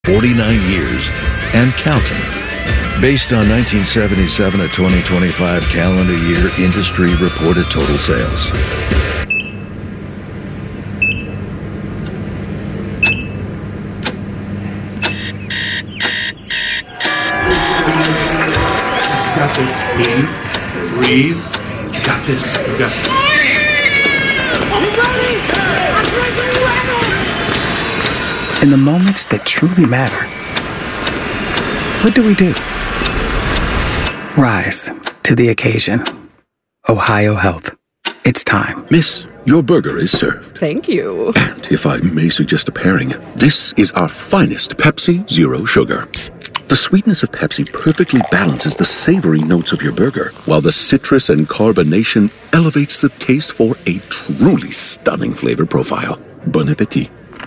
49 years and counting. Based on 1977 to 2025 calendar year industry reported total sales. You got this. Breathe. You got this. You got this. In the moments that truly matter, what do? Rise to the occasion. Ohio Health. It's time. Miss, your burger is served. Thank you. And if I may suggest a pairing, this is our finest Pepsi Zero Sugar. The sweetness of Pepsi perfectly balances the savory notes of your burger, while the citrus and carbonation elevates the taste for a truly stunning flavor profile. Bon appetit.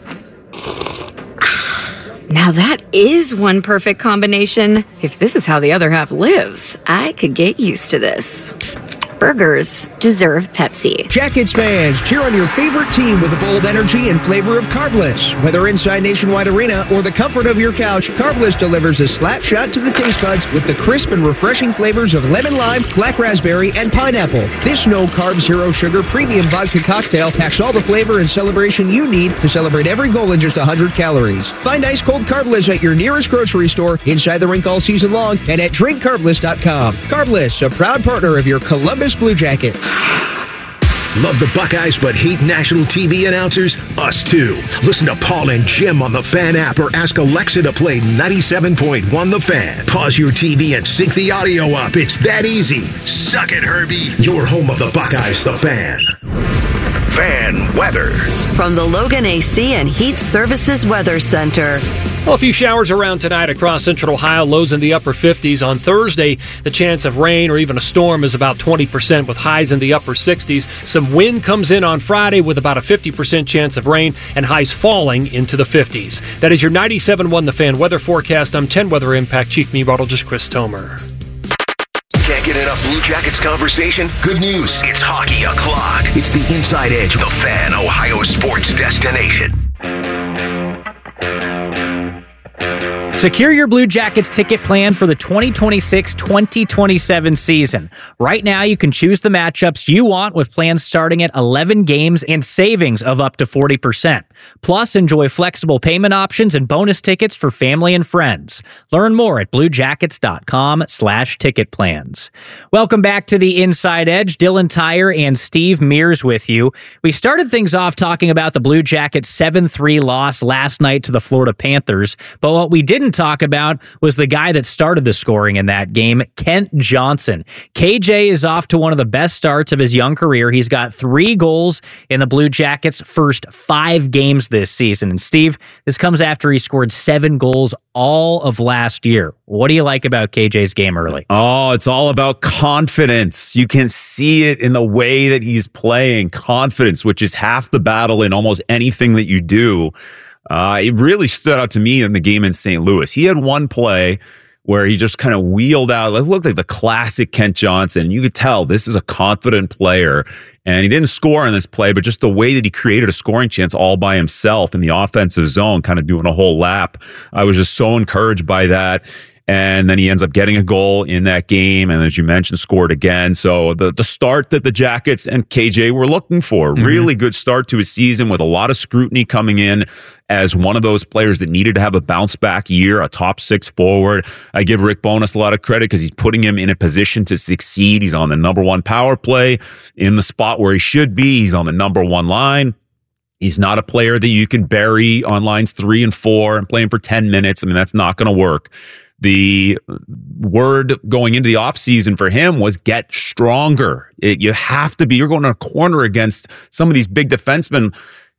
Now that is one perfect combination. If this is how the other half lives, I could get used to this. Burgers deserve Pepsi. Jackets fans, cheer on your favorite team with the bold energy and flavor of Carbless. Whether inside Nationwide Arena or the comfort of your couch, Carbless delivers a slap shot to the taste buds with the crisp and refreshing flavors of lemon lime, black raspberry, and pineapple. This no-carb, zero-sugar premium vodka cocktail packs all the flavor and celebration you need to celebrate every goal in just 100 calories. Find ice-cold Carbless at your nearest grocery store, inside the rink all season long, and at drinkcarbless.com. Carbless, a proud partner of your Columbus Blue Jackets. Love the Buckeyes but hate national TV announcers? Us too. Listen to Paul and Jim on the Fan app or ask Alexa to play 97.1 The Fan. Pause your TV and sync the audio up. It's that easy. Suck it, Herbie. Your home of the Buckeyes, The Fan. Fan weather. From the Logan AC and Heat Services Weather Center. Well, a few showers around tonight across central Ohio, lows in the upper 50s. On Thursday, the chance of rain or even a storm is about 20% with highs in the upper 60s. Some wind comes in on Friday with about a 50% chance of rain and highs falling into the 50s. That is your 97.1 The Fan weather forecast. I'm 10 Weather Impact Chief Meteorologist Chris Tomer. Can't get enough Blue Jackets conversation? Good news. It's hockey o'clock. It's the Inside Edge of The Fan, Ohio sports destination. Secure your Blue Jackets ticket plan for the 2026-2027 season. Right now, you can choose the matchups you want with plans starting at 11 games and savings of up to 40%. Plus, enjoy flexible payment options and bonus tickets for family and friends. Learn more at bluejackets.com/ticket plans. Welcome back to the Inside Edge. Dylan Tyre and Steve Mears with you. We started things off talking about the Blue Jackets' 7-3 loss last night to the Florida Panthers, but what we didn't talk about was the guy that started the scoring in that game, Kent Johnson. KJ is off to one of the best starts of his young career. He's got 3 goals in the Blue Jackets' first 5 games this season. And Steve, this comes after he scored 7 goals all of last year. What do you like about KJ's game early? Oh, it's all about confidence. You can see it in the way that he's playing. Confidence, which is half the battle in almost anything that you do. It really stood out to me in the game in St. Louis. He had one play where he just kind of wheeled out. It looked like the classic Kent Johnson. You could tell this is a confident player. And he didn't score on this play, but just the way that he created a scoring chance all by himself in the offensive zone, kind of doing a whole lap. I was just so encouraged by that. And then he ends up getting a goal in that game. And as you mentioned, scored again. So the start that the Jackets and KJ were looking for, really good start to his season with a lot of scrutiny coming in as one of those players that needed to have a bounce back year, a top 6 forward. I give Rick Bowness a lot of credit because he's putting him in a position to succeed. He's on the number 1 power play in the spot where he should be. He's on the number 1 line. He's not a player that you can bury on lines 3 and 4 and play him for 10 minutes. I mean, that's not going to work. The word going into the offseason for him was get stronger. You have to be. You're going to a corner against some of these big defensemen.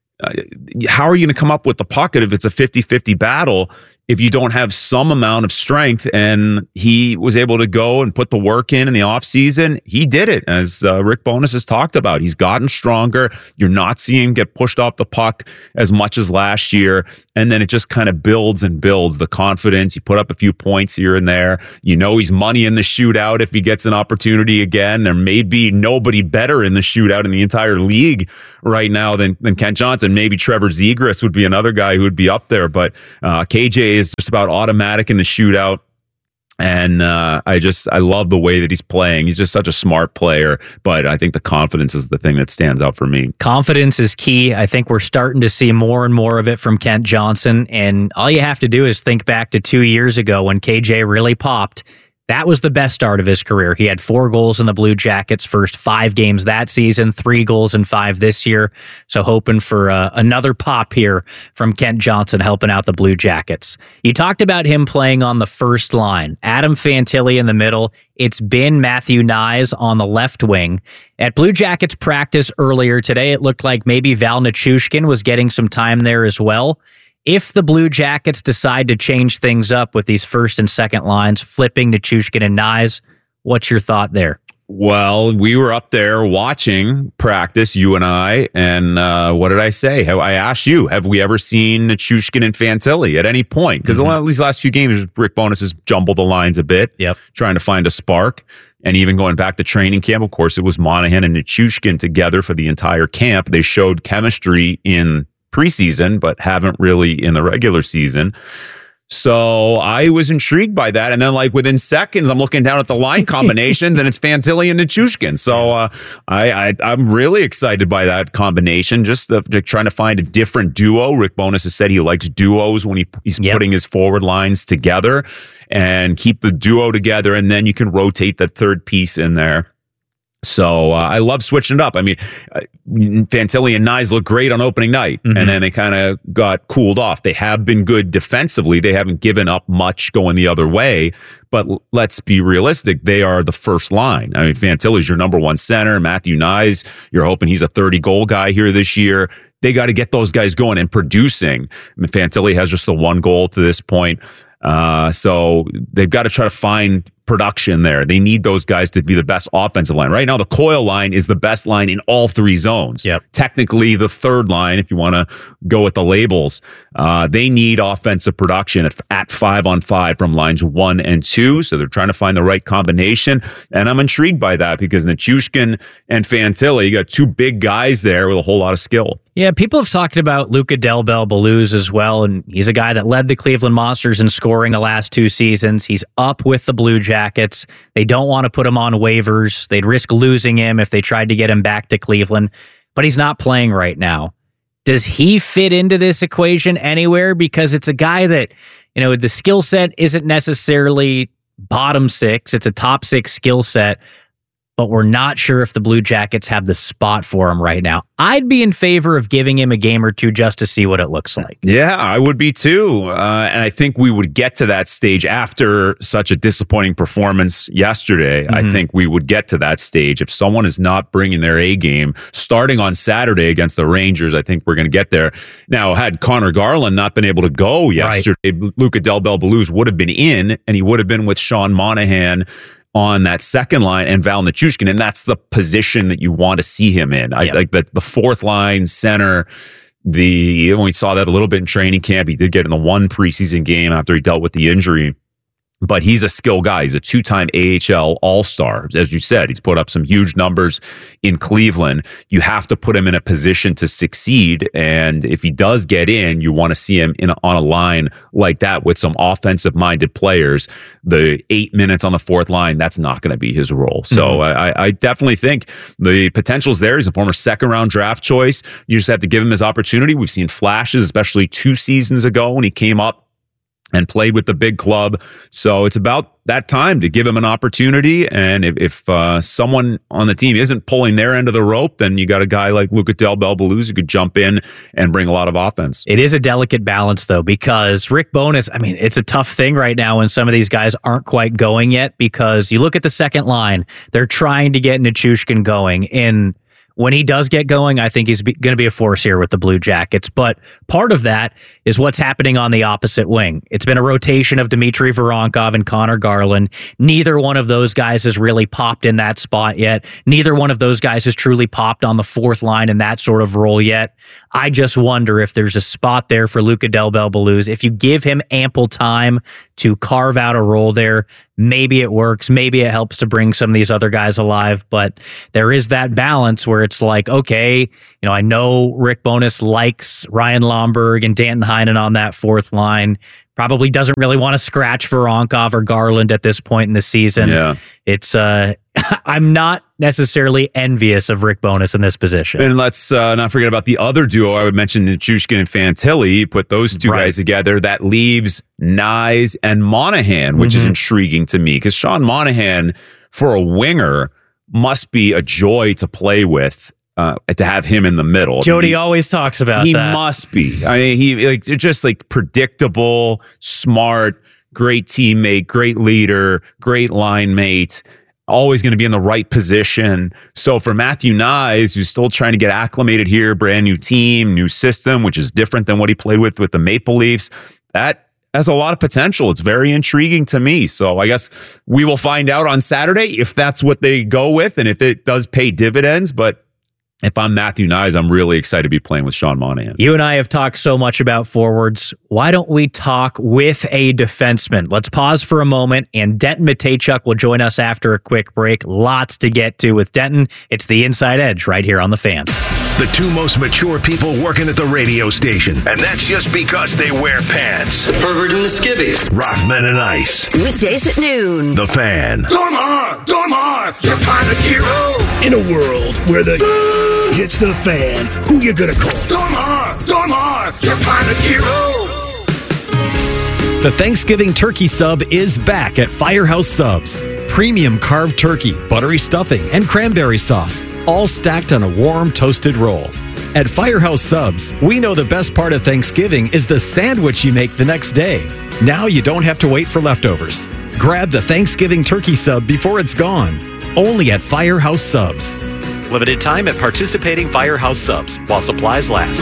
How are you going to come up with the puck if it's a 50-50 battle if you don't have some amount of strength? And he was able to go and put the work in the offseason. He did it, as Rick Bowness has talked about. He's gotten stronger. You're not seeing him get pushed off the puck as much as last year. And then it just kind of builds and builds the confidence. You put up a few points here and there. You know he's money in the shootout if he gets an opportunity again. There may be nobody better in the shootout in the entire league right now than Kent Johnson. Maybe Trevor Zegras would be another guy who would be up there. But KJ is just about automatic in the shootout. And I love the way that he's playing. He's just such a smart player, but I think the confidence is the thing that stands out for me. Confidence is key. I think we're starting to see more and more of it from Kent Johnson. And all you have to do is think back to 2 years ago when KJ really popped. That was the best start of his career. He had 4 goals in the Blue Jackets' first 5 games that season, 3 goals in 5 this year. So hoping for another pop here from Kent Johnson helping out the Blue Jackets. You talked about him playing on the first line. Adam Fantilli in the middle. It's been Matthew Knies on the left wing. At Blue Jackets practice earlier today, it looked like maybe Val Nichushkin was getting some time there as well. If the Blue Jackets decide to change things up with these first and second lines, flipping Nichushkin and Knies, what's your thought there? Well, we were up there watching practice, you and I, and what did I say? I asked you, have we ever seen Nichushkin and Fantilli at any point? Because these last few games, Rick Bowness has jumbled the lines a bit, trying to find a spark. And even going back to training camp, of course, it was Monahan and Nichushkin together for the entire camp. They showed chemistry in preseason, but haven't really in the regular season. So I was intrigued by that. And then within seconds, I'm looking down at the line combinations and it's Fantilli and Nichushkin. So I'm really excited by that combination, just trying to find a different duo. Rick Bowness has said he likes duos when he's putting his forward lines together and keep the duo together. And then you can rotate the third piece in there. So I love switching it up. I mean, Fantilli and Knies look great on opening night, and then they kind of got cooled off. They have been good defensively. They haven't given up much going the other way, but let's be realistic. They are the first line. I mean, Fantilli's your number 1 center. Matthew Knies, you're hoping he's a 30-goal guy here this year. They got to get those guys going and producing. I mean, Fantilli has just the 1 goal to this point. So they've got to try to find production there. They need those guys to be the best offensive line. Right now, the Coyle line is the best line in all 3 zones. Technically, the third line, if you want to go with the labels, they need offensive production at 5-on-5 from lines 1 and 2. So they're trying to find the right combination. And I'm intrigued by that because Nichushkin and Fantilli, you got 2 big guys there with a whole lot of skill. Yeah, people have talked about Luca Del Bel Belluz as well, and he's a guy that led the Cleveland Monsters in scoring the last 2 seasons. He's up with the Blue Jackets. They don't want to put him on waivers. They'd risk losing him if they tried to get him back to Cleveland, but he's not playing right now. Does he fit into this equation anywhere? Because it's a guy that, the skill set isn't necessarily bottom 6. It's a top 6 skill set, but we're not sure if the Blue Jackets have the spot for him right now. I'd be in favor of giving him a game or 2 just to see what it looks like. Yeah, I would be too. And I think we would get to that stage after such a disappointing performance yesterday. I think we would get to that stage. If someone is not bringing their A game, starting on Saturday against the Rangers, I think we're going to get there. Now, had Connor Garland not been able to go yesterday, Luca Del Bel Belluz would have been in, and he would have been with Sean Monahan on that second line and Val Nichushkin, and that's the position that you want to see him in. I like the fourth line center. When we saw that a little bit in training camp, he did get in the 1 preseason game after he dealt with the injury. But he's a skill guy. He's a 2-time AHL All-Star. As you said, he's put up some huge numbers in Cleveland. You have to put him in a position to succeed. And if he does get in, you want to see him on a line like that with some offensive-minded players. The 8 minutes on the fourth line, that's not going to be his role. So I definitely think the potential's there. He's a former second-round draft choice. You just have to give him his opportunity. We've seen flashes, especially 2 seasons ago when he came up and played with the big club. So it's about that time to give him an opportunity. And if someone on the team isn't pulling their end of the rope, then you got a guy like Luca Del Bel Belluz who could jump in and bring a lot of offense. It is a delicate balance, though, because Rick Bowness, it's a tough thing right now when some of these guys aren't quite going yet, because you look at the second line, they're trying to get Nichushkin going. And when he does get going, I think he's going to be a force here with the Blue Jackets. But part of that is what's happening on the opposite wing. It's been a rotation of Dmitry Voronkov and Connor Garland. Neither one of those guys has really popped in that spot yet. Neither one of those guys has truly popped on the fourth line in that sort of role yet. I just wonder if there's a spot there for Luca Del Bel Belluz. If you give him ample time to carve out a role there, maybe it works. Maybe it helps to bring some of these other guys alive. But there is that balance where it's like, okay, I know Rick Bowness likes Ryan Lomberg and Danton Heinen on that fourth line, Probably doesn't really want to scratch Voronkov or Garland at this point in the season. Yeah. It's I'm not necessarily envious of Rick Bowness in this position. And let's not forget about the other duo I would mention, Nichushkin and Fantilli. Put those two guys together. That leaves Nyes and Monahan, which is intriguing to me because Sean Monahan, for a winger, must be a joy to play with. To have him in the middle. Jody always talks about that. He must be. I mean, he just predictable, smart, great teammate, great leader, great line mate, always going to be in the right position. So for Matthew Nyes, who's still trying to get acclimated here, brand new team, new system, which is different than what he played with the Maple Leafs, that has a lot of potential. It's very intriguing to me. So I guess we will find out on Saturday if that's what they go with and if it does pay dividends. But if I'm Matthew Nyes, I'm really excited to be playing with Sean Monahan. You and I have talked so much about forwards. Why don't we talk with a defenseman? Let's pause for a moment, and Denton Mateychuk will join us after a quick break. Lots to get to with Denton. It's the Inside Edge right here on The Fan. The two most mature people working at the radio station. And that's just because they wear pants. The pervert and the skivvies. Rothman and Ice. Weekdays at noon. The Fan. Dormar, you're kind of hero. In a world where the hits the fan, who you gonna call? Dormar, you're kind of hero. The Thanksgiving turkey sub is back at Firehouse Subs. Premium carved turkey, buttery stuffing, and cranberry sauce, all stacked on a warm, toasted roll. At Firehouse Subs, we know the best part of Thanksgiving is the sandwich you make the next day. Now you don't have to wait for leftovers. Grab the Thanksgiving turkey sub before it's gone. Only at Firehouse Subs. Limited time at participating Firehouse Subs while supplies last.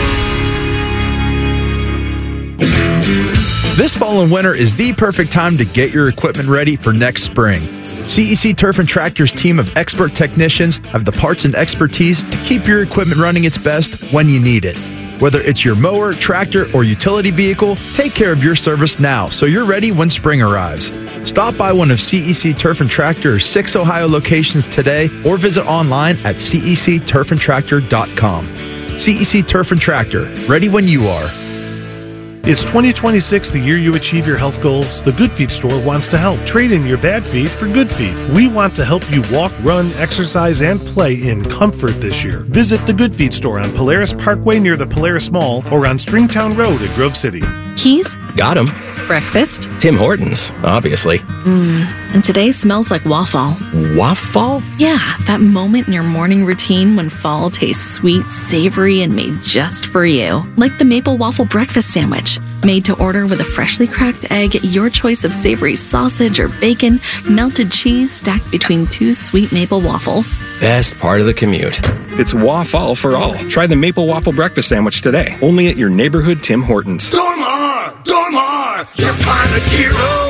This fall and winter is the perfect time to get your equipment ready for next spring. CEC Turf and Tractor's team of expert technicians have the parts and expertise to keep your equipment running its best when you need it. Whether it's your mower, tractor, or utility vehicle, take care of your service now so you're ready when spring arrives. Stop by one of CEC Turf and Tractor's 6 Ohio locations today or visit online at cecturfandtractor.com. CEC Turf and Tractor, ready when you are. Is 2026 the year you achieve your health goals? The Good Feet store wants to help. Trade in your bad feet for good feet. We want to help you walk, run, exercise, and play in comfort this year. Visit the Good Feet store on Polaris Parkway near the Polaris Mall or on Stringtown Road at Grove City. Keys? Got 'em. Breakfast? Tim Hortons, obviously. And today smells like waffle. Waffle? Yeah, that moment in your morning routine when fall tastes sweet, savory, and made just for you. Like the maple waffle breakfast sandwich. Made to order with a freshly cracked egg, your choice of savory sausage or bacon, melted cheese stacked between two sweet maple waffles. Best part of the commute. It's waffle for all. Try the maple waffle breakfast sandwich today. Only at your neighborhood Tim Hortons. Dormar, you're kind of hero.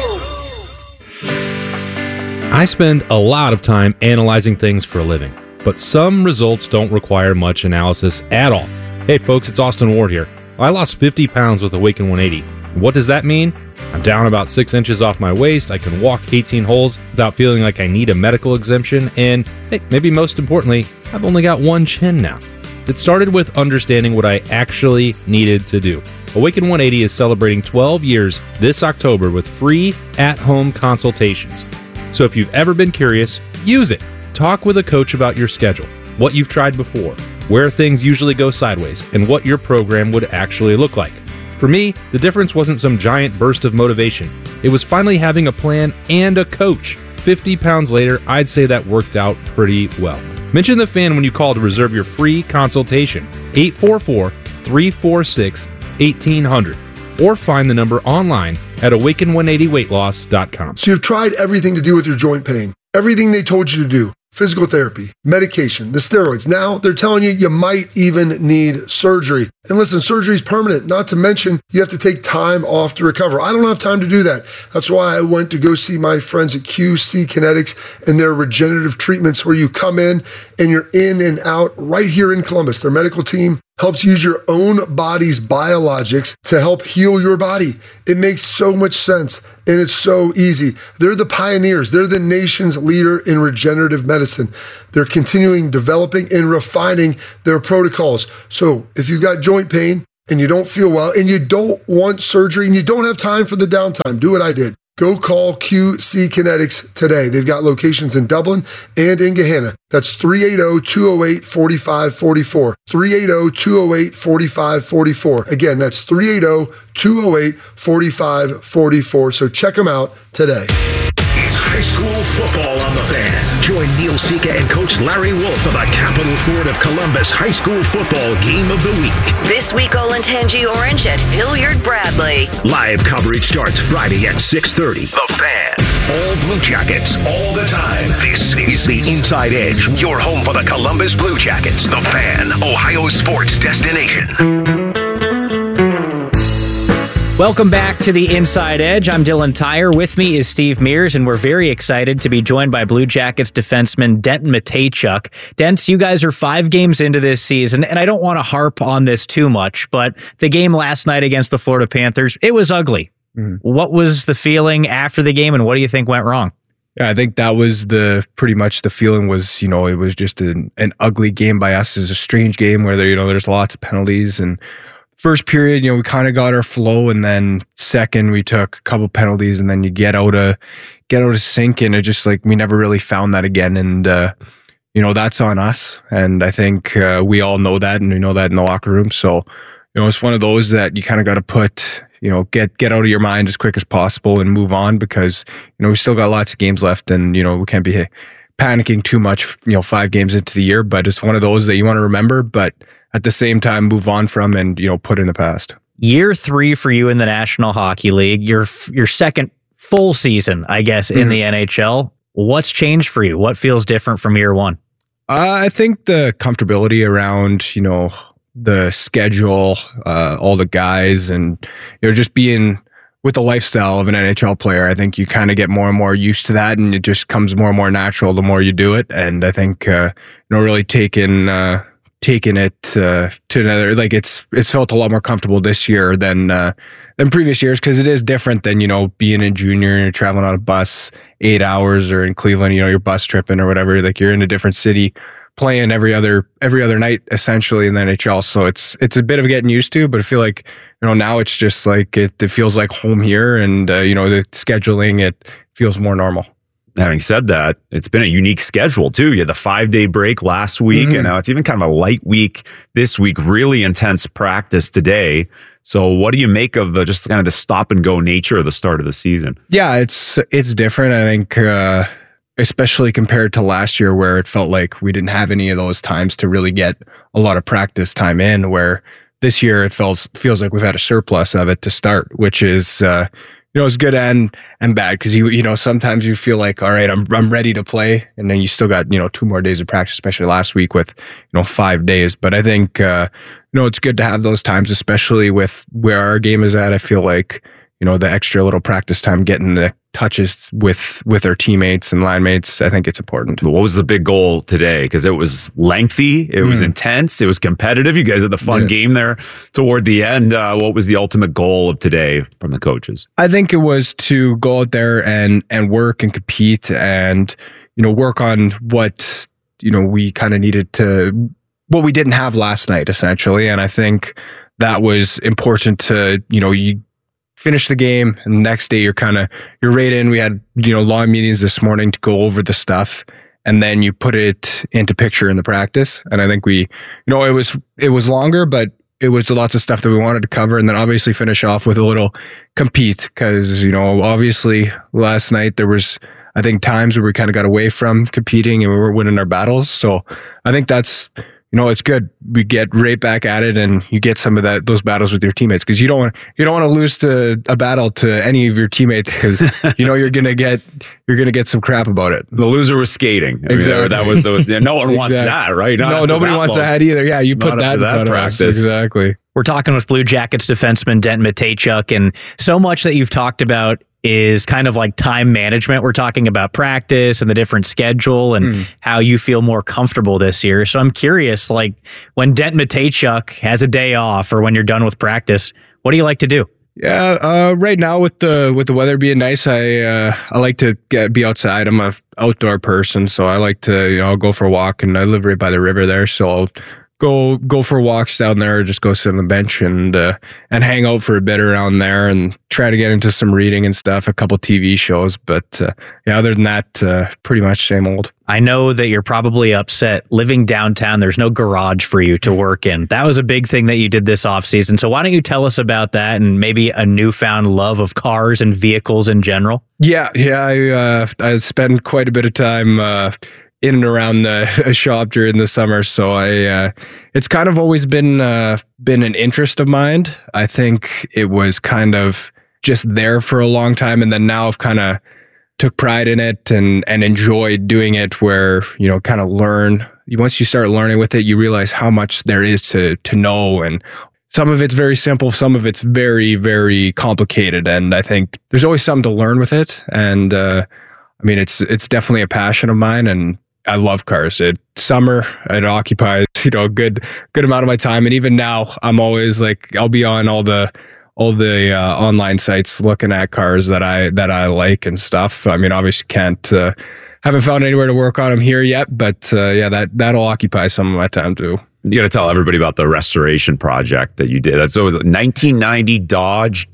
I spend a lot of time analyzing things for a living, but some results don't require much analysis at all. Hey folks, it's Austin Ward here. I lost 50 pounds with Awaken 180. What does that mean? I'm down about 6 inches off my waist, I can walk 18 holes without feeling like I need a medical exemption, and hey, maybe most importantly, I've only got one chin now. It started with understanding what I actually needed to do. Awaken 180 is celebrating 12 years this October with free at-home consultations. So if you've ever been curious, use it. Talk with a coach about your schedule, what you've tried before, where things usually go sideways, and what your program would actually look like. For me, the difference wasn't some giant burst of motivation. It was finally having a plan and a coach. 50 pounds later, I'd say that worked out pretty well. Mention the Fan when you call to reserve your free consultation. 844-346-1800. Or find the number online at awaken180weightloss.com. So you've tried everything to do with your joint pain. Everything they told you to do. Physical therapy, medication, the steroids. Now they're telling you you might even need surgery. And listen, surgery is permanent. Not to mention, you have to take time off to recover. I don't have time to do that. That's why I went to go see my friends at QC Kinetics and their regenerative treatments where you come in and you're in and out right here in Columbus. Their medical team helps use your own body's biologics to help heal your body. It makes so much sense and it's so easy. They're the pioneers. They're the nation's leader in regenerative medicine. They're continuing developing and refining their protocols. So if you've got joint pain, and you don't feel well and you don't want surgery and you don't have time for the downtime, do what I did. Go call QC Kinetics today. They've got locations in Dublin and in Gahanna. That's 380-208-4544. 380-208-4544. Again, that's 380-208-4544. So check them out today. It's high school football on the Fan. Join Neil Sika and Coach Larry Wolf for the Capital Ford of Columbus High School Football Game of the Week. This week, Olentangy Orange at Hilliard Bradley. Live coverage starts Friday at 6:30. The Fan. All Blue Jackets, all the time. This is the Inside Edge, your home for the Columbus Blue Jackets. The Fan, Ohio sports destination. Welcome back to the Inside Edge. I'm Dylan Tyre. With me is Steve Mears, and we're very excited to be joined by Blue Jackets defenseman Denton Mateychuk. Dents, you guys are 5 games into this season, and I don't want to harp on this too much, but the game last night against the Florida Panthers, it was ugly. What was the feeling after the game, and what do you think went wrong? Yeah, I think that was pretty much the feeling was, it was just an ugly game by us. It was a strange game where there's lots of penalties, and first period, we kind of got our flow, and then second we took a couple penalties, and then you get out of sync, and it just we never really found that again, and that's on us, and I think we all know that, and we know that in the locker room. So it's one of those that you kind of got to put get out of your mind as quick as possible and move on, because we still got lots of games left, and we can't be panicking too much 5 games into the year, but it's one of those that you want to remember, but at the same time, move on from and, put in the past. Year 3 for you in the National Hockey League, your second full season, I guess, in the NHL. What's changed for you? What feels different from year 1? I think the comfortability around, the schedule, all the guys, and, just being with the lifestyle of an NHL player. I think you kind of get more and more used to that, and it just comes more and more natural the more you do it. And I think, really taking it to another, it's felt a lot more comfortable this year than previous years, because it is different than being a junior and you're traveling on a bus 8 hours, or in Cleveland you're bus tripping or whatever, you're in a different city playing every other night essentially in the NHL. So it's a bit of getting used to, but I feel like now it's just it feels like home here, and the scheduling, it feels more normal. Having said that, it's been a unique schedule too. You had the 5-day break last week, and now it's even kind of a light week this week. Really intense practice today. So, what do you make of the just kind of the stop and go nature of the start of the season? Yeah, it's different. I think, especially compared to last year, where it felt like we didn't have any of those times to really get a lot of practice time in. Where this year it feels like we've had a surplus of it to start, which is. It's good and bad, because sometimes you feel like, all right, I'm ready to play, and then you still got 2 more days of practice, especially last week with 5 days. But I think it's good to have those times, especially with where our game is at. I feel like the extra little practice time, getting the touches with our teammates and line mates, I think it's important. What was the big goal today? Because it was lengthy, it was intense, it was competitive. You guys had the fun game there toward the end. What was the ultimate goal of today from the coaches? I think it was to go out there and work and compete, and work on what we kind of needed to, what we didn't have last night essentially. And I think that was important to you finish the game, and the next day you're right in. We had long meetings this morning to go over the stuff, and then you put it into picture in the practice. And I think we it was longer, but it was lots of stuff that we wanted to cover, and then obviously finish off with a little compete, because obviously last night there was, I think, times where we kind of got away from competing and we were winning our battles. So I think that's it's good. We get right back at it, and you get some of those battles with your teammates, because you don't want to lose to a battle to any of your teammates, because you're gonna get some crap about it. The loser was skating. Exactly. That was no one wants that, right? No, nobody wants that either. Yeah, you put that in front of us. Exactly. We're talking with Blue Jackets defenseman Denton Mateychuk, and so much that you've talked about is kind of like time management. We're talking about practice and the different schedule and how you feel more comfortable this year. So I'm curious, when Denton Mateychuk has a day off, or when you're done with practice, what do you like to do? Yeah, right now with the weather being nice, I like to be outside. I'm a outdoor person, so I like to I'll go for a walk, and I live right by the river there, so I'll go for walks down there, or just go sit on the bench and hang out for a bit around there, and try to get into some reading and stuff, a couple TV shows. But other than that, pretty much same old. I know that you're probably upset living downtown. There's no garage for you to work in. That was a big thing that you did this off season. So why don't you tell us about that and maybe a newfound love of cars and vehicles in general? Yeah. I spend quite a bit of time in and around the shop during the summer. So it's kind of always been an interest of mine. I think it was kind of just there for a long time. And then now I've kind of took pride in it and enjoyed doing it, where, kind of once you start learning with it, you realize how much there is to know. And some of it's very simple. Some of it's very, very complicated. And I think there's always something to learn with it. And, it's definitely a passion of mine, and I love cars. Summer, it occupies, a good amount of my time. And even now, I'm always like, I'll be on all the online sites looking at cars that I like and stuff. Obviously haven't found anywhere to work on them here yet, but that'll occupy some of my time too. You got to tell everybody about the restoration project that you did. So, 1990 Dodge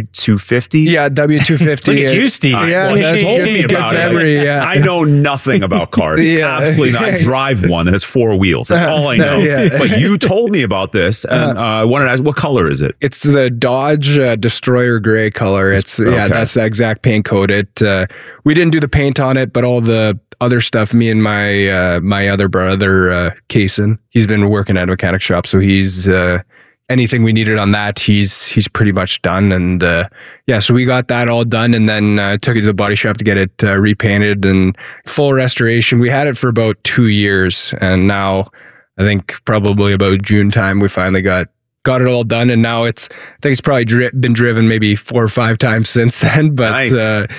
W250. Yeah, W250. Look at you, Steve. He told me about it. I know nothing about cars. Absolutely not. I drive one that has 4 wheels. That's all I know. But you told me about this, and I wanted to ask, what color is it? It's the Dodge Destroyer gray color. That's the exact paint code. We didn't do the paint on it, but all the other stuff, me and my other brother, Kaysen, he's been working at a mechanic shop, so he's anything we needed on that, he's pretty much done. And so we got that all done, and then took it to the body shop to get it repainted and full restoration. We had it for about 2 years, and now I think probably about June time we finally got it all done. And now I think it's probably been driven maybe 4 or 5 times since then. But nice.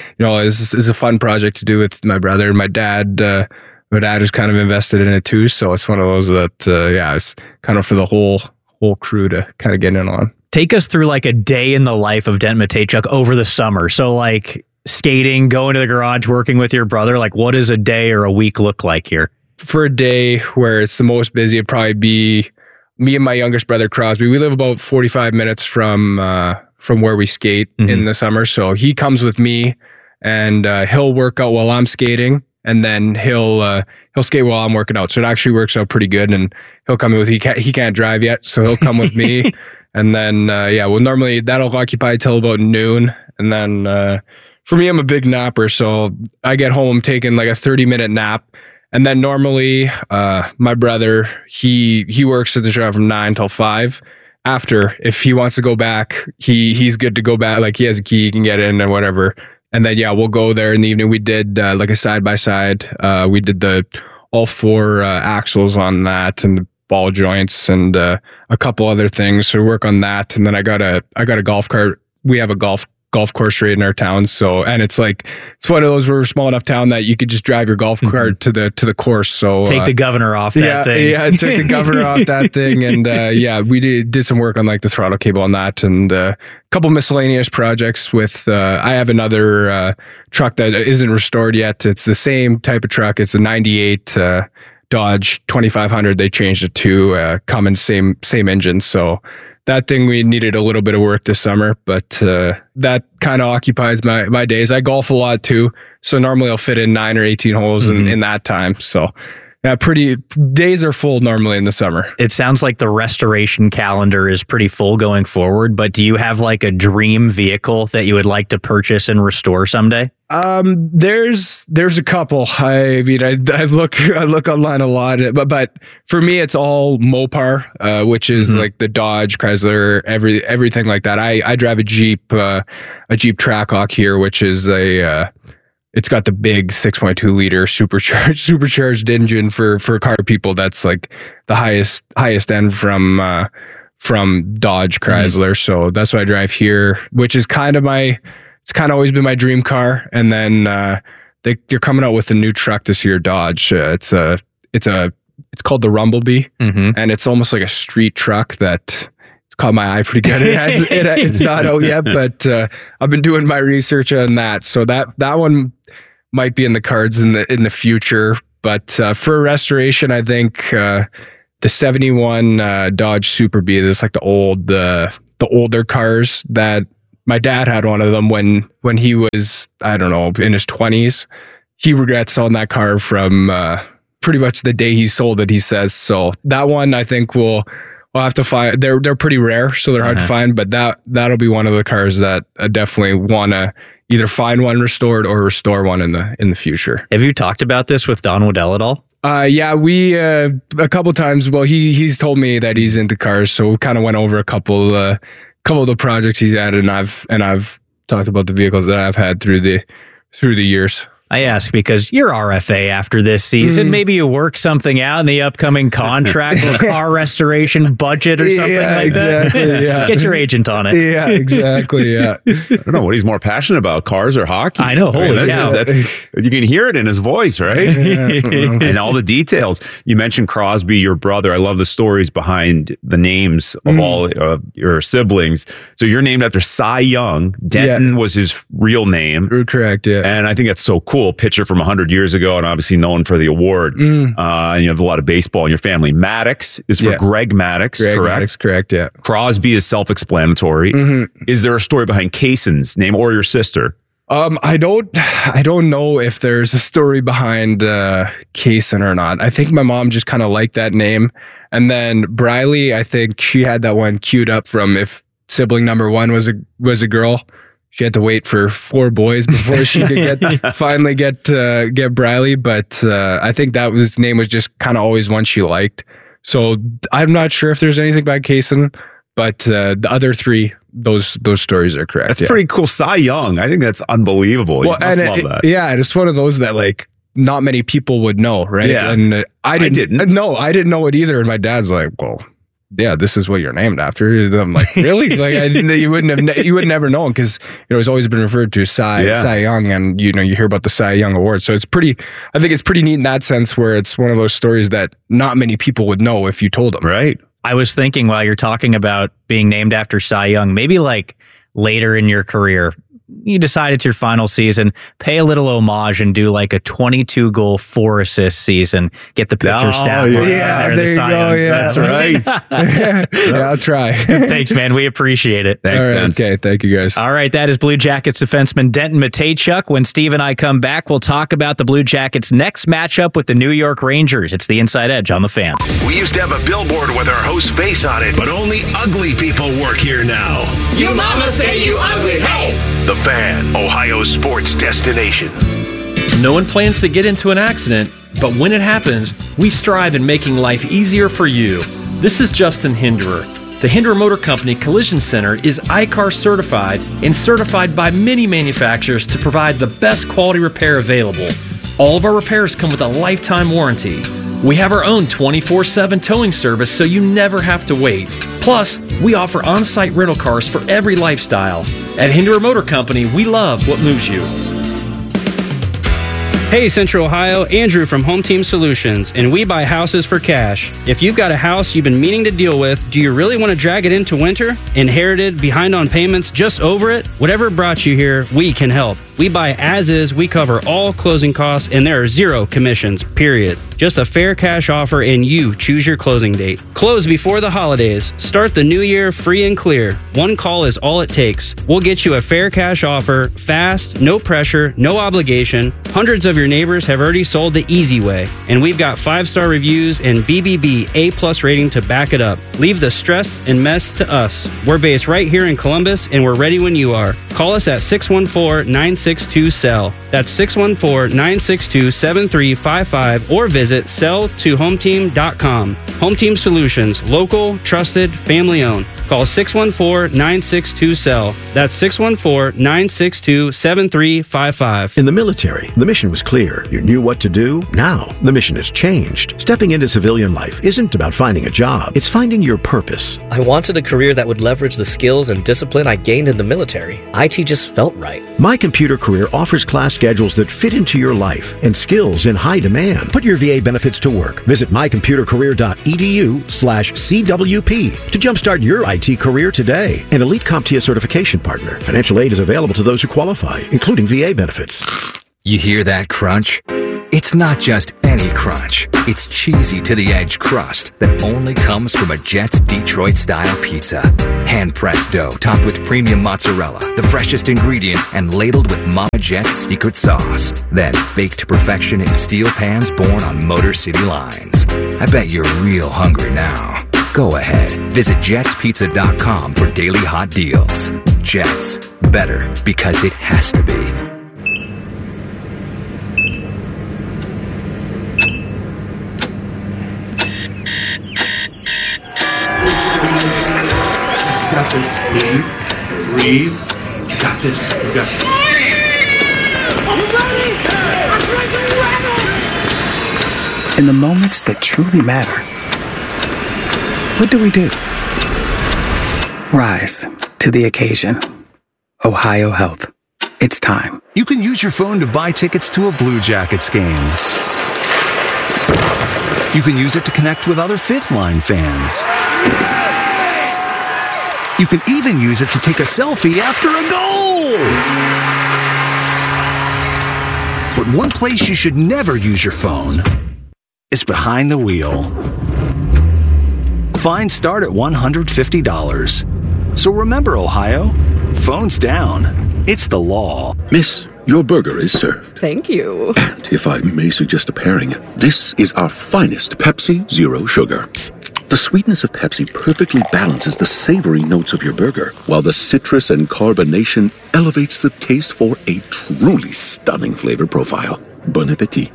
It's a fun project to do with my brother and my dad. My dad is kind of invested in it too, so it's one of those that it's kind of for the whole crew to kind of get in on. Take us through like a day in the life of Dent Matejchuk over the summer. So like skating, going to the garage, working with your brother. Like, what does a day or a week look like here? For a day where it's the most busy, it'd probably be me and my youngest brother Crosby. We live about 45 minutes from where we skate in the summer, so he comes with me, and he'll work out while I'm skating. And then he'll skate while I'm working out. So it actually works out pretty good. And he'll come in with, he can't drive yet, so he'll come with me. And then, normally that'll occupy till about noon. And then, for me, I'm a big napper. So I get home taking like a 30-minute nap. And then normally, my brother, he works at the shop from 9 till 5. After, if he wants to go back, he's good to go back. Like, he has a key, he can get in and whatever. And then, we'll go there in the evening. We did like a side-by-side. We did all 4 axles on that, and the ball joints, and a couple other things. So work on that. And then I got a golf cart. We have a golf course right in our town. So, and it's one of those, we're a small enough town that you could just drive your golf cart to the course. So take the governor off that thing. Yeah, take the governor off that thing. And we did some work on like the throttle cable on that, and a couple miscellaneous projects with, I have another truck that isn't restored yet. It's the same type of truck. It's a 98 Dodge 2500. They changed it to Cummins, same engine. So that thing, we needed a little bit of work this summer, but that kind of occupies my days. I golf a lot too, so normally I'll fit in 9 or 18 holes in that time. So days are full normally in the summer. It sounds like the restoration calendar is pretty full going forward, but do you have like a dream vehicle that you would like to purchase and restore someday? There's a couple. I look online a lot, but for me, it's all Mopar, which is like the Dodge, Chrysler, everything like that. I drive a Jeep Trackhawk here, which is it's got the big 6.2 liter supercharged engine for car people. That's like the highest end from Dodge, Chrysler. So that's what I drive here, which is it's kind of always been my dream car. And then they're coming out with a new truck this year, Dodge. It's called the Rumblebee, and it's almost like a street truck that it's caught my eye pretty good. It's not out yet, but I've been doing my research on that. So that one might be in the cards in the future. But for restoration, I think the 71 Dodge Super Bee. That's like the older cars that my dad had one of them when he was, I don't know, in his 20s. He regrets selling that car from pretty much the day he sold it, he says. So that one, I think we'll have to find. They're pretty rare, so they're hard to find. But that'll be one of the cars that I definitely want to either find one restored or restore one in the future. Have you talked about this with Don Waddell at all? Yeah, we a couple times. Well, he's told me that he's into cars, so we kind of went over a couple of the projects he's had, and I've talked about the vehicles that I've had through the years. I ask because you're RFA after this season. Maybe you work something out in the upcoming contract or car restoration budget or something like that. Yeah. Get your agent on it. Yeah, exactly. Yeah. I don't know what he's more passionate about, cars or hockey. I know. Holy cow. That's you can hear it in his voice, right? And all the details. You mentioned Crosby, your brother. I love the stories behind the names of all your siblings. So you're named after Cy Young. Denton was his real name. Correct, yeah. And I think that's so cool. Pitcher from 100 years ago and obviously known for the award. And you have a lot of baseball in your family. Maddox is for Greg Maddox, correct? Maddox, correct, yeah. Crosby is self-explanatory. Is there a story behind Kaysen's name or your sister? I don't know if there's a story behind Kaysen or not. I think my mom just kind of liked that name. And then Briley, I think she had that one queued up from if sibling number one was a girl. She had to wait for 4 boys before she could finally get Briley. But I think that name was just kind of always one she liked. So I'm not sure if there's anything about Kaysen, but the other 3, those stories are correct. That's pretty cool. Cy Young, I think that's unbelievable. You must love that. Yeah, and it's one of those that like not many people would know, right? Yeah. And I didn't. No, I didn't know it either. And my dad's like, well, yeah, this is what you're named after. I'm like, really? Like, you would never know because it's always been referred to Cy Young, and you hear about the Cy Young Award. So I think it's pretty neat in that sense, where it's one of those stories that not many people would know if you told them. Right. I was thinking while you're talking about being named after Cy Young, maybe like later in your career, you decide it's your final season, pay a little homage and do like a 22-goal, 4-assist season. Get the pitcher stat line. Yeah, there you go. Yeah, that's right. Yeah, I'll try. Thanks, man. We appreciate it. Thanks, right, okay, thank you, guys. All right, that is Blue Jackets defenseman Denton Mateychuk. When Steve and I come back, we'll talk about the Blue Jackets' next matchup with the New York Rangers. It's the Inside Edge on The Fan. We used to have a billboard with our host's face on it, but only ugly people work here now. You mama say you ugly, hey! The Fan, Ohio's sports destination. No one plans to get into an accident, but when it happens, we strive in making life easier for you. This is Justin Hinderer. The Hinderer Motor Company Collision Center is ICAR certified and certified by many manufacturers to provide the best quality repair available. All of our repairs come with a lifetime warranty. We have our own 24/7 towing service, so you never have to wait. Plus, we offer on-site rental cars for every lifestyle. At Hinderer Motor Company, we love what moves you. Hey Central Ohio, Andrew from Home Team Solutions, and we buy houses for cash. If you've got a house you've been meaning to deal with, do you really want to drag it into winter? Inherited, behind on payments, just over it? Whatever brought you here, we can help. We buy as is, we cover all closing costs, and there are 0 commissions, period. Just a fair cash offer and you choose your closing date. Close before the holidays. Start the new year free and clear. One call is all it takes. We'll get you a fair cash offer, fast, no pressure, no obligation. Hundreds of your neighbors have already sold the easy way, and we've got 5-star reviews and BBB A+ rating to back it up. Leave the stress and mess to us. We're based right here in Columbus, and we're ready when you are. Call us at 614-962-SELL. That's 614-962-7355, or visit selltohometeam.com. Home Team Solutions, local, trusted, family owned. Call 614-962-SELL. That's 614-962-7355. In the military, the mission was clear. You knew what to do. Now, the mission has changed. Stepping into civilian life isn't about finding a job. It's finding your purpose. I wanted a career that would leverage the skills and discipline I gained in the military. IT just felt right. My Computer Career offers class schedules that fit into your life and skills in high demand. Put your VA benefits to work. Visit mycomputercareer.edu/CWP to jumpstart your IT career today. An elite CompTIA certification partner. Financial aid is available to those who qualify, including VA benefits. You hear that crunch? It's not just any tangy crunch. It's cheesy to the edge crust that only comes from a Jets Detroit-style pizza. Hand-pressed dough topped with premium mozzarella, the freshest ingredients, and ladled with Mama Jet's secret sauce. Then baked to perfection in steel pans born on Motor City lines. I bet you're real hungry now. Go ahead. Visit jetspizza.com for daily hot deals. Jets. Better because it has to be. You got this. Breathe. You got this. You got this. In the moments that truly matter, what do? Rise to the occasion. Ohio Health. It's time. You can use your phone to buy tickets to a Blue Jackets game. You can use it to connect with other Fifth Line fans. You can even use it to take a selfie after a goal. But one place you should never use your phone is behind the wheel. Fines start at $150. So remember, Ohio, phones down. It's the law. Miss, your burger is served. Thank you. And if I may suggest a pairing, this is our finest Pepsi Zero Sugar. The sweetness of Pepsi perfectly balances the savory notes of your burger, while the citrus and carbonation elevates the taste for a truly stunning flavor profile. Bon appetit.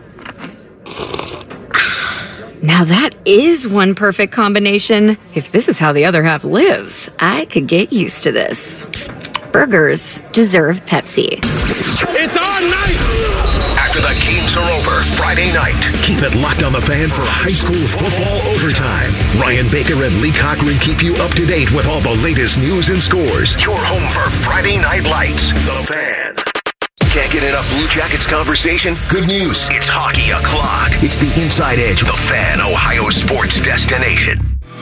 Now that is one perfect combination. If this is how the other half lives, I could get used to this. Burgers deserve Pepsi. It's on night! After the games are over Friday night, keep it locked on the Fan for high school football overtime. Ryan Baker and Lee Cochran keep you up to date with all the latest news and scores. Your home for Friday Night Lights, The Fan. Can't get enough Blue Jackets conversation? Good news. It's hockey o'clock. It's the Inside Edge, The Fan, Ohio sports destination.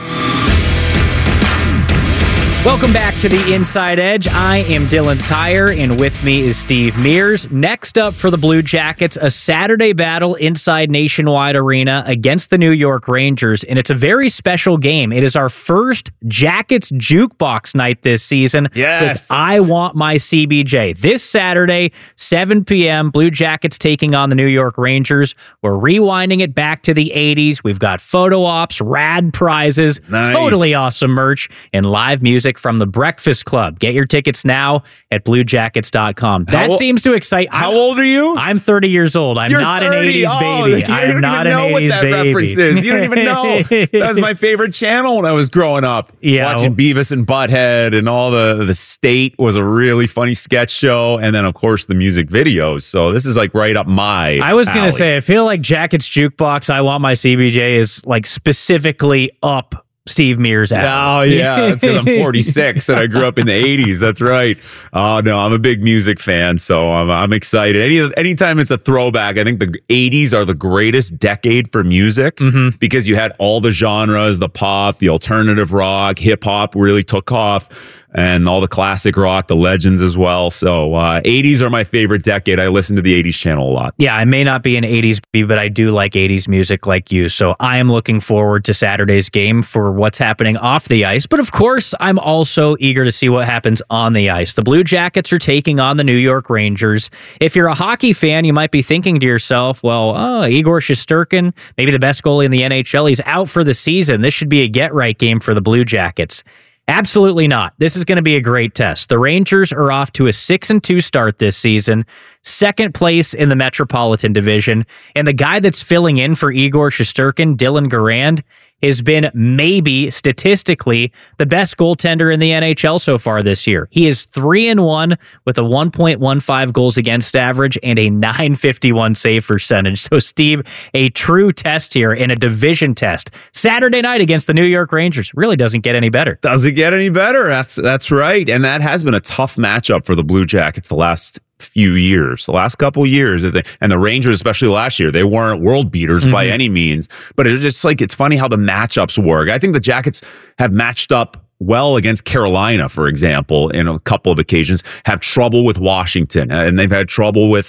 Welcome back to the Inside Edge. I am Dylan Tyre, and with me is Steve Mears. Next up for the Blue Jackets, a Saturday battle inside Nationwide Arena against the New York Rangers, and it's a very special game. It is our first Jackets Jukebox night this season. Yes. With I Want My CBJ. This Saturday, 7 p.m., Blue Jackets taking on the New York Rangers. We're rewinding it back to the 80s. We've got photo ops, rad prizes, totally awesome merch, and live music from the Breakfast Club. Get your tickets now at bluejackets.com. That seems to excite. How old are you? I'm 30 years old. I'm not 30. An 80s baby. I'm not an 80s baby. You don't even know what that reference is. You don't even know. That was my favorite channel when I was growing up. Yeah. Watching Beavis and Butthead and all the State was a really funny sketch show. And then, of course, the music videos. So this is like right up my I was going to say, I feel like Jackets Jukebox, I Want My CBJ is like specifically up Steve Mears out. Oh, yeah. It's because I'm 46 and I grew up in the 80s. That's right. Oh, no, I'm a big music fan, so I'm excited. Anytime it's a throwback, I think the 80s are the greatest decade for music because you had all the genres, the pop, the alternative rock, hip hop really took off, and all the classic rock, the legends as well. So 80s are my favorite decade. I listen to the 80s channel a lot. Yeah, I may not be an 80s baby, but I do like 80s music like you. So I am looking forward to Saturday's game for what's happening off the ice. But of course, I'm also eager to see what happens on the ice. The Blue Jackets are taking on the New York Rangers. If you're a hockey fan, you might be thinking to yourself, well, Igor Shesterkin, maybe the best goalie in the NHL, he's out for the season. This should be a get-right game for the Blue Jackets. Absolutely not. This is going to be a great test. The Rangers are off to a 6-2 start this season, second place in the Metropolitan Division, and the guy that's filling in for Igor Shesterkin, Dylan Garand, has been maybe statistically the best goaltender in the NHL so far this year. He is 3-1 with a 1.15 goals against average and a .951 save percentage. So, Steve, a true test here in a division test. Saturday night against the New York Rangers really doesn't get any better. Doesn't get any better. That's right. And that has been a tough matchup for the Blue Jackets the last few years, the last couple years. And the Rangers, especially last year, they weren't world beaters by any means. But it's just like, it's funny how the matchups work. I think the Jackets have matched up well against Carolina, for example, in a couple of occasions, have trouble with Washington, and they've had trouble with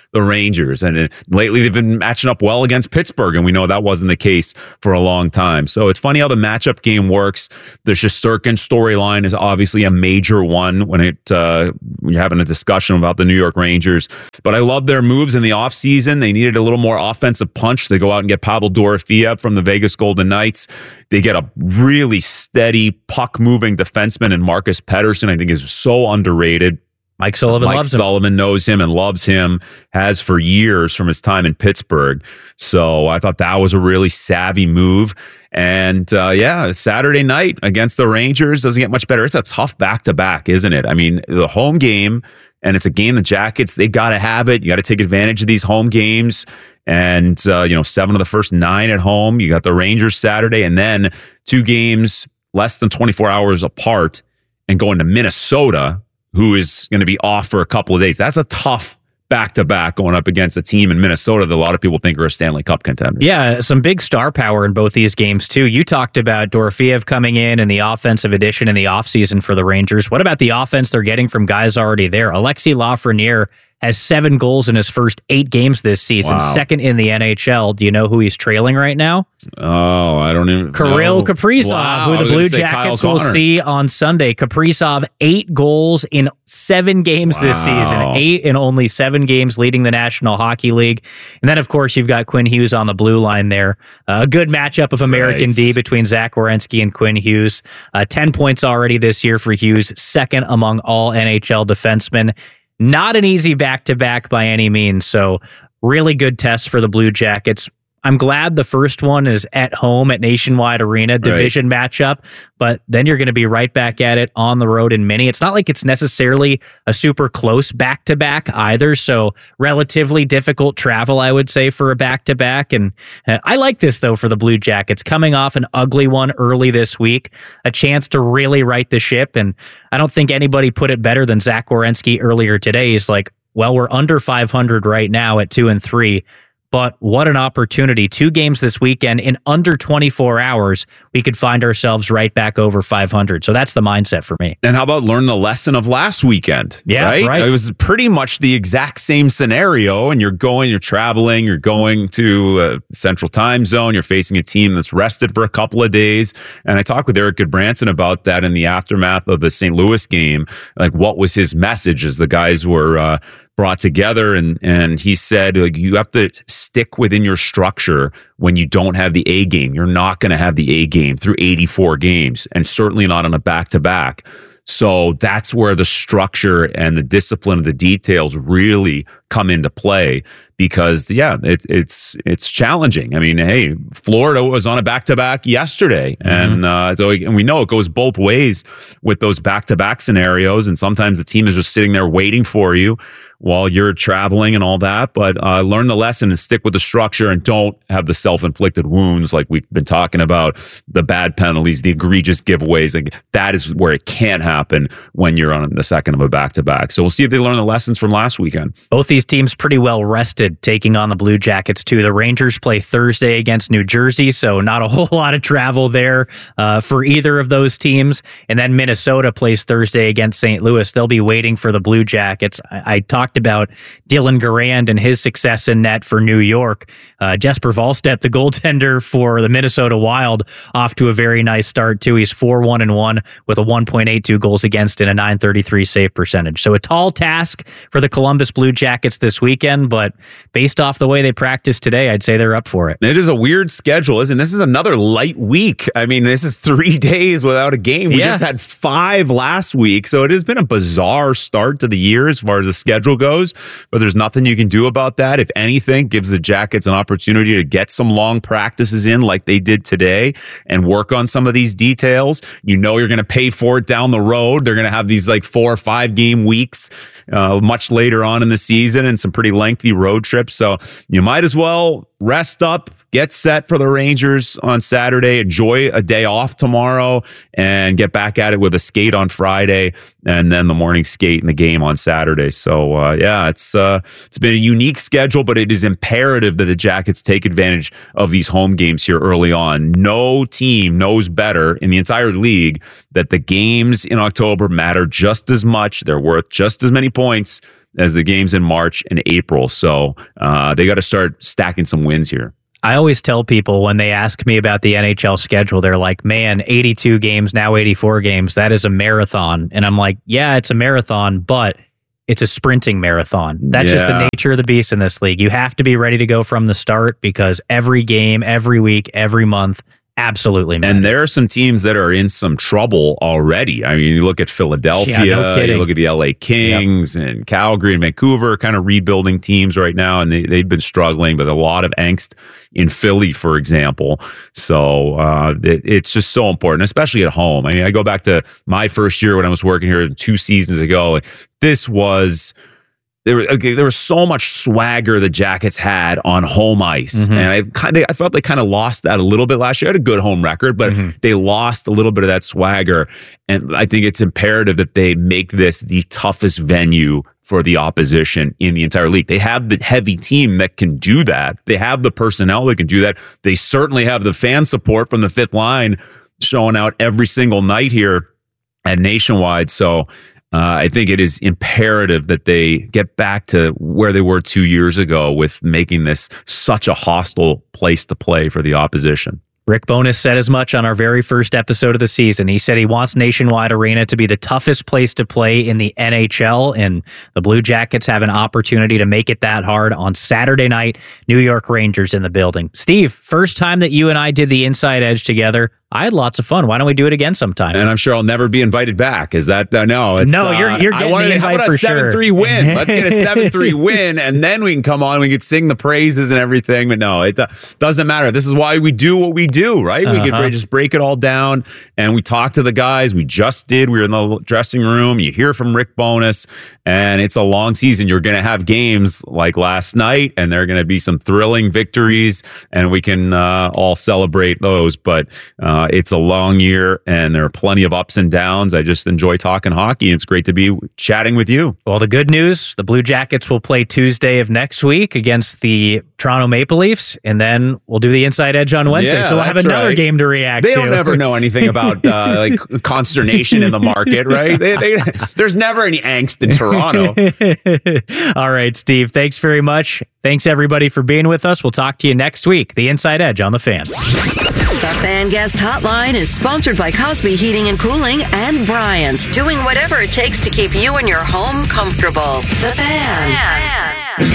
the Rangers. And lately they've been matching up well against Pittsburgh, and we know that wasn't the case for a long time. So it's funny how the matchup game works. The Shesterkin storyline is obviously a major one when you're having a discussion about the New York Rangers. But I love their moves in the offseason. They needed a little more offensive punch. They go out and get Pavel Dorofeyev from the Vegas Golden Knights. They get a really steady puck-moving defenseman in Marcus Pettersson. I think is so underrated. Mike Sullivan loves him. Sullivan knows him and loves him, has for years from his time in Pittsburgh. So I thought that was a really savvy move. And Saturday night against the Rangers doesn't get much better. It's a tough back-to-back, isn't it? I mean, the home game, and it's a game the Jackets, they got to have it. You got to take advantage of these home games. And, 7 of the first 9 at home. You got the Rangers Saturday, and then 2 games less than 24 hours apart, and going to Minnesota, who is going to be off for a couple of days. That's a tough back-to-back going up against a team in Minnesota that a lot of people think are a Stanley Cup contender. Yeah, some big star power in both these games, too. You talked about Dorofeyev coming in and the offensive addition in the offseason for the Rangers. What about the offense they're getting from guys already there? Alexis Lafreniere has 7 goals in his first 8 games this season, second in the NHL. Do you know who he's trailing right now? Oh, I don't even Kirill know. Kaprizov, who the Blue Jackets will see on Sunday. Kaprizov, 8 goals in 7 games this season. 8 in only 7 games, leading the National Hockey League. And then, of course, you've got Quinn Hughes on the blue line there. A good matchup of American D between Zach Werenski and Quinn Hughes. 10 points already this year for Hughes, second among all NHL defensemen. Not an easy back-to-back by any means, so really good test for the Blue Jackets. I'm glad the first one is at home at Nationwide Arena, division matchup, but then you're going to be right back at it on the road in Minnie. It's not like it's necessarily a super close back-to-back either, so relatively difficult travel, I would say, for a back-to-back. And I like this, though, for the Blue Jackets. Coming off an ugly one early this week, a chance to really right the ship, and I don't think anybody put it better than Zach Werenski earlier today. He's like, well, we're under 500 right now at 2-3. But what an opportunity. 2 games this weekend. In under 24 hours, we could find ourselves right back over 500. So that's the mindset for me. And how about learn the lesson of last weekend? Yeah, right. It was pretty much the exact same scenario. And you're traveling, you're going to Central Time Zone. You're facing a team that's rested for a couple of days. And I talked with Eric Goodbranson about that in the aftermath of the St. Louis game. Like, what was his message as the guys were brought together, and he said, like, you have to stick within your structure when you don't have the A game. You're not going to have the A game through 84 games, and certainly not on a back-to-back. So that's where the structure and the discipline of the details really come into play, because it's challenging. I mean, hey, Florida was on a back-to-back yesterday, and we know it goes both ways with those back-to-back scenarios, and sometimes the team is just sitting there waiting for you while you're traveling and all that. But learn the lesson and stick with the structure, and don't have the self-inflicted wounds like we've been talking about, the bad penalties, the egregious giveaways. Like, that is where it can't happen when you're on the second of a back-to-back. So we'll see if they learn the lessons from last weekend. Both these teams pretty well rested, taking on the Blue Jackets too. The Rangers play Thursday against New Jersey, so not a whole lot of travel there for either of those teams. And then Minnesota plays Thursday against St. Louis. They'll be waiting for the Blue Jackets. I talked about Dylan Garand and his success in net for New York. Jesper Wallstedt, the goaltender for the Minnesota Wild, off to a very nice start too. He's 4-1-1 with a 1.82 goals against and a .933 save percentage. So a tall task for the Columbus Blue Jackets this weekend, but based off the way they practiced today, I'd say they're up for it. It is a weird schedule, isn't it? This is another light week. I mean, this is 3 days without a game. We just had 5 last week, so it has been a bizarre start to the year as far as the schedule goes, but there's nothing you can do about that. If anything, gives the Jackets an opportunity to get some long practices in like they did today and work on some of these details. You know you're going to pay for it down the road. They're going to have these like 4 or 5 game weeks much later on in the season and some pretty lengthy road trips. So you might as well rest up, get set for the Rangers on Saturday, enjoy a day off tomorrow, and get back at it with a skate on Friday, and then the morning skate and the game on Saturday. So it's been a unique schedule, but it is imperative that the Jackets take advantage of these home games here early on. No team knows better in the entire league that the games in October matter just as much. They're worth just as many points as the games in March and April. So they got to start stacking some wins here. I always tell people when they ask me about the NHL schedule, they're like, man, 82 games, now 84 games. That is a marathon. And I'm like, yeah, it's a marathon, but it's a sprinting marathon. That's just the nature of the beast in this league. You have to be ready to go from the start because every game, every week, every month, absolutely matters. And there are some teams that are in some trouble already. I mean, you look at Philadelphia, you look at the LA Kings and Calgary and Vancouver, kind of rebuilding teams right now, and they've been struggling, but a lot of angst in Philly, for example. So it's just so important, especially at home. I mean, I go back to my first year when I was working here 2 seasons ago. This was... There was so much swagger the Jackets had on home ice, and I felt they kind of lost that a little bit last year. They had a good home record, but they lost a little bit of that swagger. And I think it's imperative that they make this the toughest venue for the opposition in the entire league. They have the heavy team that can do that. They have the personnel that can do that. They certainly have the fan support from the fifth line showing out every single night here at Nationwide. So I think it is imperative that they get back to where they were 2 years ago with making this such a hostile place to play for the opposition. Rick Bowness said as much on our very first episode of the season. He said he wants Nationwide Arena to be the toughest place to play in the NHL, and the Blue Jackets have an opportunity to make it that hard on Saturday night. New York Rangers in the building. Steve, first time that you and I did the Inside Edge together, I had lots of fun. Why don't we do it again sometime? And I'm sure I'll never be invited back. Is that no? It's, no, you're getting the invite for sure. How about a 7-3 win? Let's get a 7-3 win, and then we can come on. We can sing the praises and everything. But no, it doesn't matter. This is why we do what we do, right? We can just break it all down, and we talk to the guys. We just did. We were in the dressing room. You hear from Rick Bowness, and it's a long season. You're going to have games like last night, and there are going to be some thrilling victories, and we can all celebrate those. But it's a long year, and there are plenty of ups and downs. I just enjoy talking hockey. It's great to be chatting with you. Well, the good news, the Blue Jackets will play Tuesday of next week against the Toronto Maple Leafs, and then we'll do the Inside Edge on Wednesday. So we'll have another game to react to. They don't ever know anything about like consternation in the market, right? There's never any angst in Toronto. All right, Steve, thanks very much. Thanks, everybody, for being with us. We'll talk to you next week. The Inside Edge on The Fan. The Fan Guest Hotline is sponsored by Cosby Heating and Cooling and Bryant, doing whatever it takes to keep you and your home comfortable. The Fan.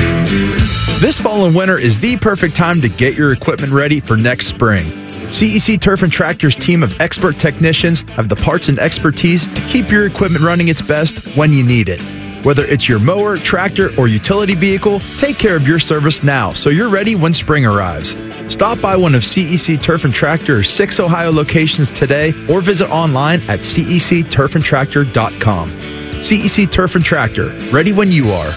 This fall and winter is the perfect time to get your equipment ready for next spring. CEC Turf and Tractor's team of expert technicians have the parts and expertise to keep your equipment running its best when you need it. Whether it's your mower, tractor, or utility vehicle, take care of your service now so you're ready when spring arrives. Stop by one of CEC Turf and Tractor's 6 Ohio locations today or visit online at cecturfandtractor.com. CEC Turf and Tractor, ready when you are.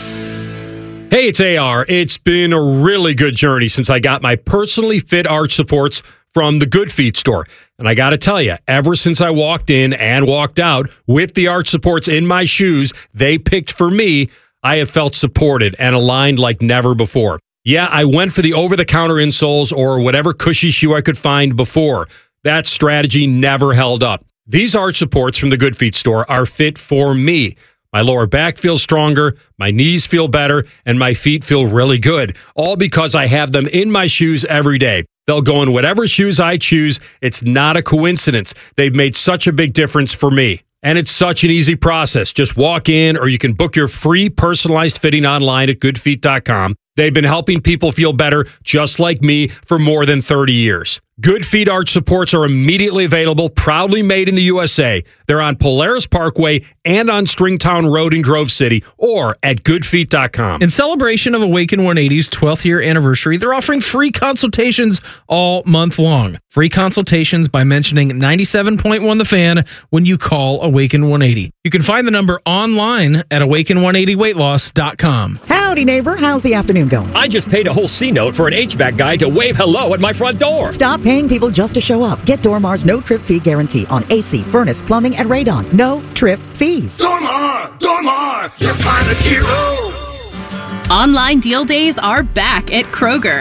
Hey, it's AR. It's been a really good journey since I got my personally fit arch supports from the Good Feet store. And I got to tell you, ever since I walked in and walked out with the arch supports in my shoes they picked for me, I have felt supported and aligned like never before. Yeah, I went for the over-the-counter insoles or whatever cushy shoe I could find before. That strategy never held up. These arch supports from the Good Feet store are fit for me. My lower back feels stronger, my knees feel better, and my feet feel really good, all because I have them in my shoes every day. They'll go in whatever shoes I choose. It's not a coincidence. They've made such a big difference for me. And it's such an easy process. Just walk in, or you can book your free personalized fitting online at goodfeet.com. They've been helping people feel better, just like me, for more than 30 years. Good Feet arch supports are immediately available, proudly made in the USA. They're on Polaris Parkway and on Stringtown Road in Grove City, or at goodfeet.com. In celebration of Awaken 180's 12th year anniversary, they're offering free consultations all month long. Free consultations by mentioning 97.1 The Fan when you call Awaken 180. You can find the number online at awaken180weightloss.com. Howdy, neighbor. How's the afternoon going? I just paid a whole C-note for an HVAC guy to wave hello at my front door. Stop paying people just to show up. Get Dormar's no-trip fee guarantee on AC, furnace, plumbing, and radon. No trip fees. Dormar, your pilot hero. Online deal days are back at Kroger.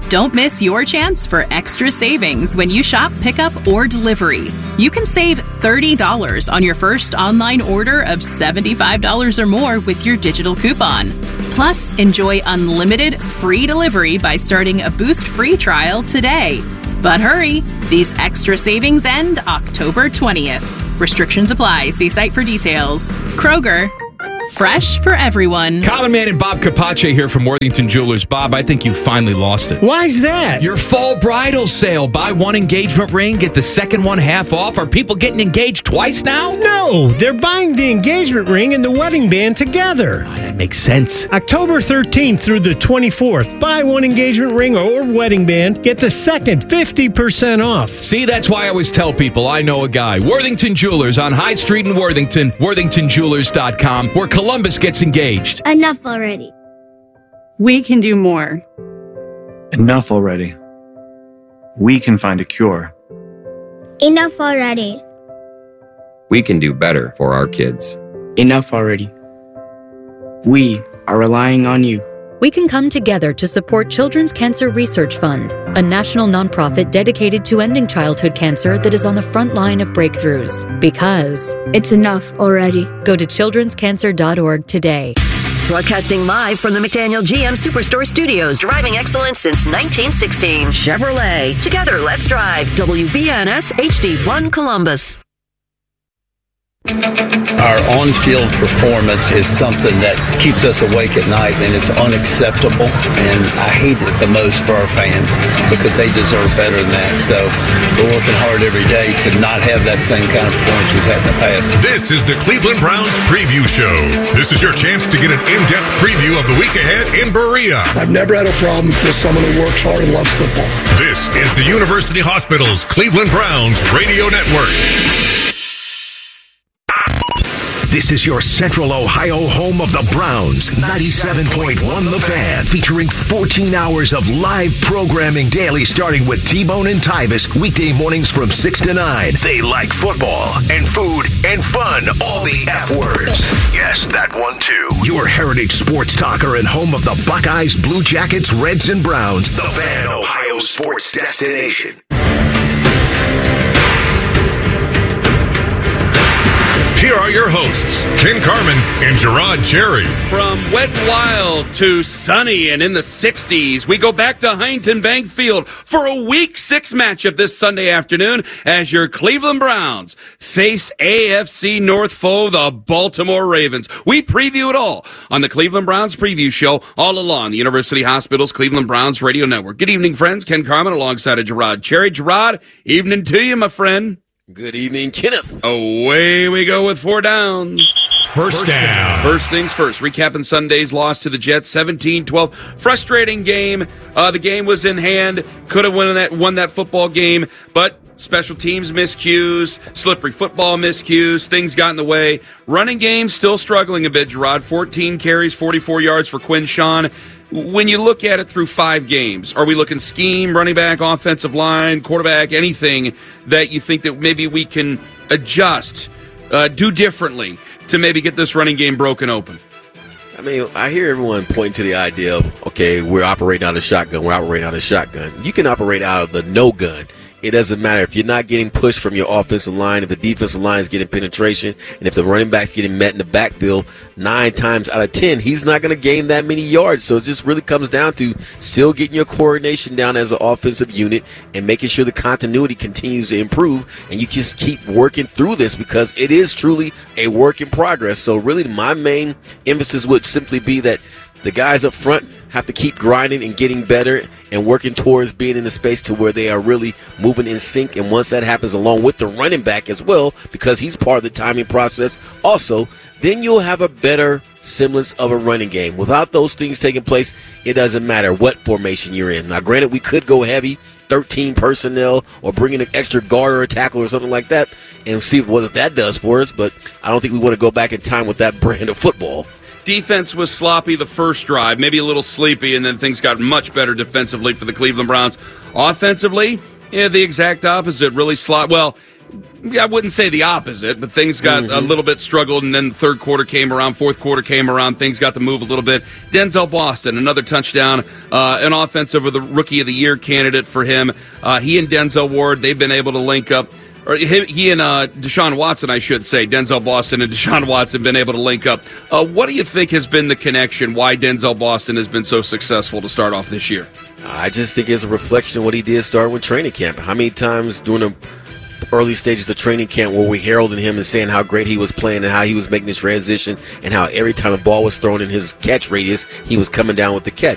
Don't miss your chance for extra savings when you shop pickup or delivery. You can save $30 on your first online order of $75 or more with your digital coupon. Plus, enjoy unlimited free delivery by starting a Boost free trial today. But hurry, these extra savings end October 20th. Restrictions apply. See site for details. Kroger, fresh for everyone. Common Man and Bob Capace here from Worthington Jewelers. Bob, I think you finally lost it. Why's that? Your fall bridal sale. Buy one engagement ring, get the second one half off. Are people getting engaged twice now? No, they're buying the engagement ring and the wedding band together. Oh, that makes sense. October 13th through the 24th. Buy one engagement ring or wedding band, get the second 50% off. See, that's why I always tell people I know a guy. Worthington Jewelers on High Street in Worthington. WorthingtonJewelers.com, where Columbus gets engaged. Enough already. We can do more. Enough already. We can find a cure. Enough already. We can do better for our kids. Enough already. We are relying on you. We can come together to support Children's Cancer Research Fund, a national nonprofit dedicated to ending childhood cancer that is on the front line of breakthroughs. Because it's enough already. Go to childrenscancer.org today. Broadcasting live from the McDaniel GM Superstore Studios, driving excellence since 1916. Chevrolet. Together, let's drive. WBNS HD1 Columbus. Our on-field performance is something that keeps us awake at night, and it's unacceptable, and I hate it the most for our fans because they deserve better than that. So we're working hard every day to not have that same kind of performance we've had in the past. This is the Cleveland Browns Preview Show. This is your chance to get an in-depth preview of the week ahead in Berea. I've never had a problem with someone who works hard and loves football. This is the University Hospital's Cleveland Browns Radio Network. This is your Central Ohio home of the Browns. 97.1 The Fan, featuring 14 hours of live programming daily, starting with T-Bone and Tyvis, weekday mornings from 6 to 9. They like football and food and fun, all the F words. Yes, that one too. Your heritage sports talker and home of the Buckeyes, Blue Jackets, Reds, and Browns. The Fan, Ohio sports destination. Here are your hosts, Ken Carmen and Gerard Cherry. From wet and wild to sunny and in the 60s, we go back to Huntington Bank Field for a Week 6 matchup this Sunday afternoon as your Cleveland Browns face AFC North foe, the Baltimore Ravens. We preview it all on the Cleveland Browns Preview Show, all along the University Hospital's Cleveland Browns Radio Network. Good evening, friends. Ken Carmen alongside of Gerard Cherry. Gerard, evening to you, my friend. Good evening, Kenneth. Away we go with 4 downs. First down. First things first. Recapping Sunday's loss to the Jets, 17-12. Frustrating game. The game was in hand. Could have won that football game, but special teams miscues, slippery football miscues, things got in the way. Running game still struggling a bit, Gerard. 14 carries, 44 yards for Quinn Sean. When you look at it through 5 games, are we looking scheme, running back, offensive line, quarterback, anything that you think that maybe we can adjust, do differently to maybe get this running game broken open? I mean, I hear everyone pointing to the idea of, okay, we're operating out of shotgun. You can operate out of the no gun. It doesn't matter if you're not getting pushed from your offensive line, if the defensive line is getting penetration, and if the running back's getting met in the backfield 9 times out of 10, he's not going to gain that many yards. So it just really comes down to still getting your coordination down as an offensive unit and making sure the continuity continues to improve, and you just keep working through this because it is truly a work in progress. So really my main emphasis would simply be that the guys up front have to keep grinding and getting better and working towards being in the space to where they are really moving in sync. And once that happens, along with the running back as well, because he's part of the timing process also, then you'll have a better semblance of a running game. Without those things taking place, it doesn't matter what formation you're in. Now, granted, we could go heavy, 13 personnel, or bring in an extra guard or a tackle or something like that and see what that does for us, but I don't think we want to go back in time with that brand of football. Defense was sloppy the first drive, maybe a little sleepy, and then things got much better defensively for the Cleveland Browns. Offensively, the exact opposite, really sloppy. Well, I wouldn't say the opposite, but things got a little bit struggled, and then the third quarter came around, fourth quarter came around, things got to move a little bit. Denzel Boston, another touchdown, an offense over the Rookie of the Year candidate for him. He and Denzel Ward, they've been able to link up. Or he and Deshaun Watson, I should say. Denzel Boston and Deshaun Watson have been able to link up. What do you think has been the connection, why Denzel Boston has been so successful to start off this year? I just think it's a reflection of what he did starting with training camp. How many times during the early stages of training camp where we heralded him and saying how great he was playing and how he was making the transition and how every time a ball was thrown in his catch radius, he was coming down with the catch.